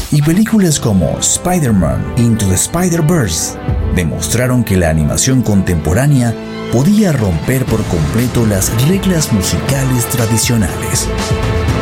y películas como Spider-Man Into the Spider-Verse demostraron que la animación contemporánea podía romper por completo las reglas musicales tradicionales.